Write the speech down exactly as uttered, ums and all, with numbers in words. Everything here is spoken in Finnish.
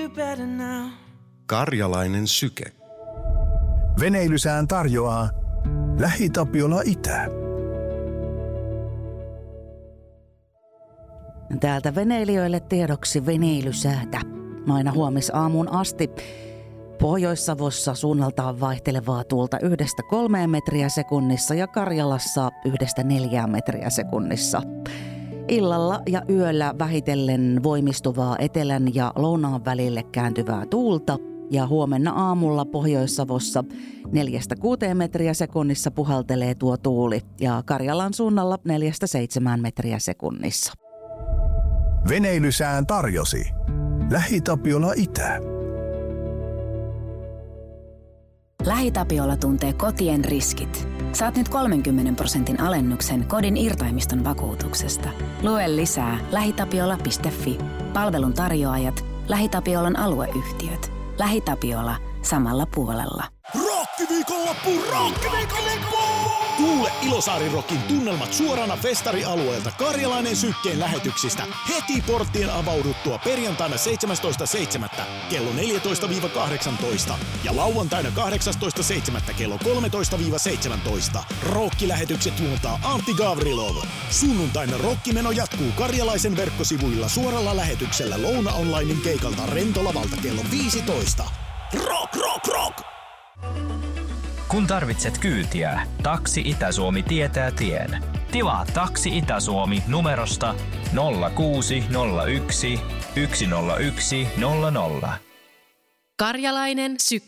you better now. Karjalainen syke. Veneilysään tarjoaa LähiTapiola Itä. Täältä veneilijöille tiedoksi veneilysäätä. Aina huomisaamuun asti. Pohjois-Savossa suunnaltaan vaihtelevaa tuulta yhdestä kolmeen metriä sekunnissa ja Karjalassa yhdestä neljään metriä sekunnissa. Illalla ja yöllä vähitellen voimistuvaa etelän ja lounaan välille kääntyvää tuulta ja huomenna aamulla Pohjois-Savossa neljästä kuuteen metriä sekunnissa puhaltelee tuo tuuli ja Karjalan suunnalla neljästä seitsemään metriä sekunnissa. Veneilysään tarjosi LähiTapiola Itä. LähiTapiola tuntee kotien riskit. Saat nyt kolmenkymmenen prosentin alennuksen kodin irtaimiston vakuutuksesta. Lue lisää lähitapiola piste fi. Palvelun tarjoajat, LähiTapiolan alueyhtiöt. LähiTapiola samalla puolella. Rokkiviikonloppu, rokkiviikonloppu! Kuule Ilosaari Rockin tunnelmat suorana festarialueelta Karjalainen sykkeen lähetyksistä heti porttien avauduttua perjantaina seitsemästoista seitsemättä kello neljätoista kahdeksantoista ja lauantaina kahdeksastoista seitsemättä kello kolmetoista seitsemäntoista. Rokkilähetykset juontaa Antti Gavrilov. Sunnuntaina rokkimeno jatkuu Karjalaisen verkkosivuilla suoralla lähetyksellä Louna Onlinein keikalta Rentolavalta kello viisitoista. Rock, rock, rock! Kun tarvitset kyytiä, Taksi Itä-Suomi tietää tien. Tilaa Taksi Itä-Suomi numerosta nolla kuusi nolla yksi yksi nolla yksi nolla nolla. Karjalainen syke.